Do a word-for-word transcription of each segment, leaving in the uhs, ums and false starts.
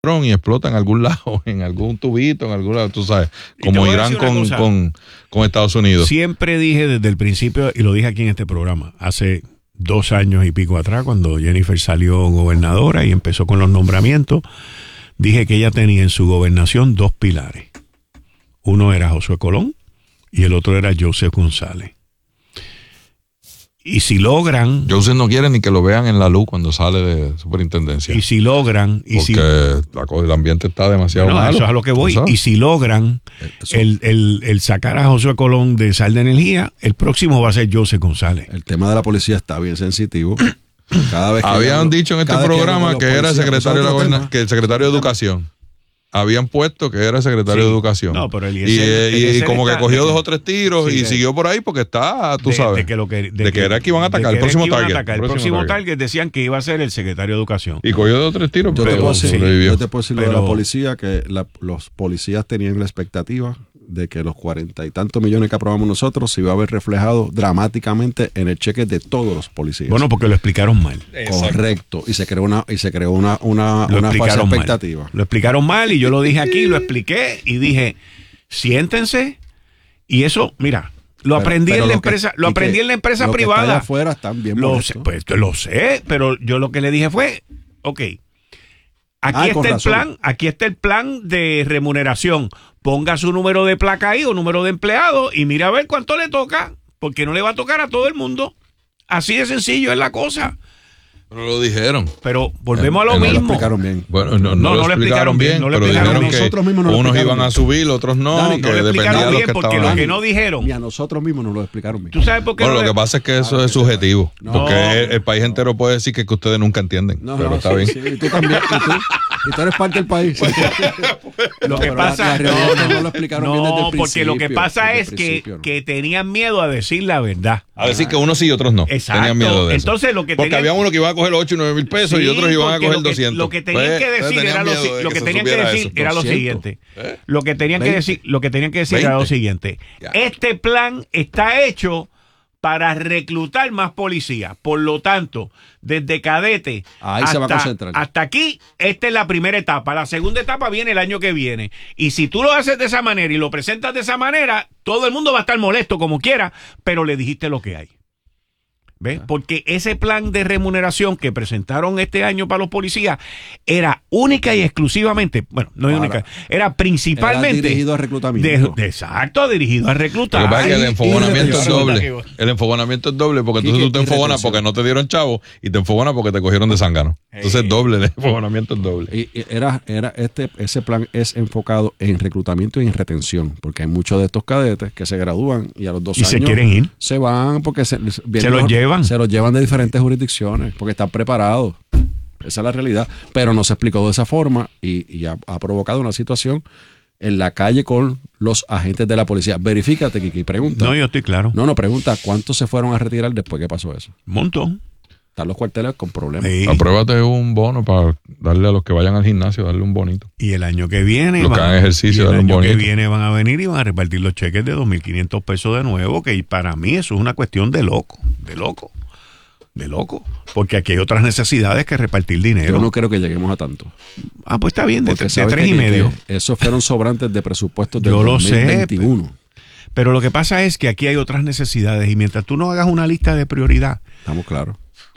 y explota en algún lado, en algún tubito, en algún lado, tú sabes, como Irán con, con, con Estados Unidos. Siempre dije desde el principio, y lo dije aquí en este programa, hace dos años y pico atrás, cuando Jennifer salió gobernadora y empezó con los nombramientos, dije que ella tenía en su gobernación dos pilares. Uno era Josué Colón y el otro era Joseph González. Y si logran... Joseph no quiere ni que lo vean en la luz cuando sale de superintendencia. Y si logran... Y porque si, la, el ambiente está demasiado no, malo. Eso es a lo que voy. Y si logran el, el, el sacar a Josué Colón de Sal de Energía, el próximo va a ser Joseph González. El tema de la policía está bien sensitivo. Cada vez que Habían hablo, dicho en este programa que, que era el secretario de la goberna, que el secretario de Educación. Habían puesto que era secretario sí. de Educación. No, pero el y, y, y como que cogió dos o tres tiros sí, y de, siguió por ahí porque está, tú de, sabes, de que, lo que, de de que, que era que iban a atacar, el próximo target. Atacar. El, el próximo, próximo target. target decían que iba a ser el secretario de Educación. Y cogió dos o tres tiros, yo pero te puedo decir, sobrevivió. Yo te puedo decir lo de la policía, que la, los policías tenían la expectativa de que los cuarenta y tantos millones que aprobamos nosotros se iba a ver reflejado dramáticamente en el cheque de todos los policías. Bueno, porque lo explicaron mal. Correcto. Y se creó una, y se creó una, una, una falsa expectativa. Mal. Lo explicaron mal y yo lo dije aquí, lo expliqué y dije, siéntense. Y eso, mira, lo pero, aprendí pero en la lo empresa, que, lo aprendí que, en la empresa lo privada. Que está allá afuera están bien lo sé, pues lo sé, pero yo lo que le dije fue, ok, aquí ah, está el razón. plan, aquí está el plan de remuneración. Ponga su número de placa ahí o número de empleado y mira a ver cuánto le toca, porque no le va a tocar a todo el mundo. Así de sencillo es la cosa. Pero lo dijeron. Pero volvemos eh, a lo no mismo. Lo explicaron bien. Bueno, no, no, no, no lo explicaron bien, no lo pero explicaron dijeron bien. que nosotros mismos no unos iban bien. a subir, otros no. Dani, que no lo explicaron bien que porque lo que no dijeron. Y a nosotros mismos nos lo explicaron bien. ¿Tú sabes por qué? Bueno, no lo que pasa es que eso ah, es subjetivo. No. Porque el, el país entero puede decir que, que ustedes nunca entienden. No, pero no, está sí, bien. Sí, y tú también. Y tú, y tú eres parte del país. Lo que pasa es que no lo explicaron bien desde el principio. Porque lo que pasa es que tenían miedo a decir la verdad. A decir que unos sí y otros no. Exacto. Tenían miedo de eso. Entonces, lo que porque había uno que iba a coger ocho y nueve mil pesos y otros iban a coger doscientos. Lo que tenían que decir era lo, lo que tenían que decir era lo siguiente. ¿Eh? Lo que tenían que decir, lo que tenían que decir era lo siguiente. Ya. Este plan está hecho para reclutar más policías. Por lo tanto, desde cadete Ahí hasta, se va a concentrar. hasta aquí, esta es la primera etapa. La segunda etapa viene el año que viene. Y si tú lo haces de esa manera y lo presentas de esa manera, todo el mundo va a estar molesto como quiera, pero le dijiste lo que hay. ¿Ves? Porque ese plan de remuneración que presentaron este año para los policías era única y exclusivamente, bueno, no es única, era principalmente era dirigido a reclutamiento. De, exacto, dirigido a reclutar. Lo que pasa es que el enfogonamiento es doble. El enfogonamiento es doble porque entonces tú te enfogonas porque no te dieron chavo y te enfogonas porque te cogieron de zángano. Entonces doble, el enfogonamiento es doble. Y, y era, era este, ese plan es enfocado en reclutamiento y en retención, porque hay muchos de estos cadetes que se gradúan y a los dos ¿Y años se quieren ir? Se van porque se, se los llevan. Se los llevan de diferentes jurisdicciones porque están preparados. Esa es la realidad. Pero no se explicó de esa forma y, y ha, ha provocado una situación en la calle con los agentes de la policía. Verifícate, Kiki, pregunta. No, yo estoy claro. No, no, pregunta, ¿cuántos se fueron a retirar después que pasó eso? Un montón. Están los cuarteles con problemas. Sí. Apruébate un bono para darle a los que vayan al gimnasio, darle un bonito. Y el año que viene, los que hagan ejercicio, darle un bonito. El año que viene van a venir y van a repartir los cheques de dos mil quinientos pesos de nuevo, que para mí eso es una cuestión de loco, de loco. De loco, porque aquí hay otras necesidades que repartir dinero. Yo no creo que lleguemos a tanto. Ah, pues está bien, de, de, de tres que, y medio. Esos fueron sobrantes de presupuestos del Yo lo dos mil veintiuno. Sé, pero lo que pasa es que aquí hay otras necesidades y mientras tú no hagas una lista de prioridad. Estamos claros.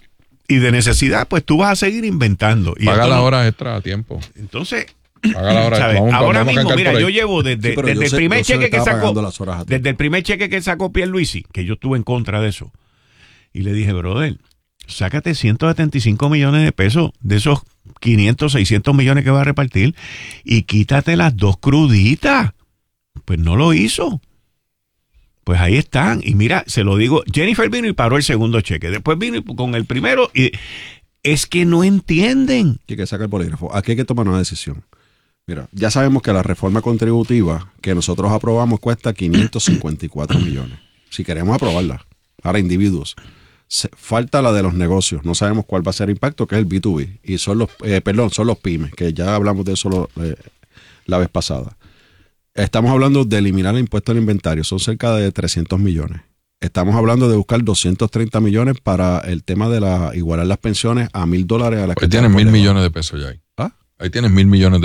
Y de necesidad, pues tú vas a seguir inventando. Y paga las no, horas extra a tiempo. Entonces, paga la hora extra. Vamos, ahora vamos mismo, mira, yo llevo desde, sí, desde el sé, primer cheque que sacó, desde el primer cheque que sacó Pierluisi, que yo estuve en contra de eso. Y le dije, brother, sácate ciento setenta y cinco millones de pesos de esos quinientos, seiscientos millones que va a repartir y quítate las dos cruditas. Pues no lo hizo. Pues ahí están. Y mira, se lo digo, Jennifer vino y paró el segundo cheque. Después vino con el primero y es que no entienden. Hay que sacar el bolígrafo. Aquí hay que tomar una decisión. Mira, ya sabemos que la reforma contributiva que nosotros aprobamos cuesta quinientos cincuenta y cuatro millones. Si queremos aprobarla para individuos. Se, falta la de los negocios. No sabemos cuál va a ser el impacto, que es el B dos B. Y son los, eh, perdón, son los pymes, que ya hablamos de eso lo, eh, la vez pasada. Estamos hablando de eliminar el impuesto al inventario. Son cerca de trescientos millones. Estamos hablando de buscar doscientos treinta millones para el tema de la igualar las pensiones a mil dólares a las pues que tienen mil millones de pesos ya ahí. ¿Ah? Ahí tienes mil millones de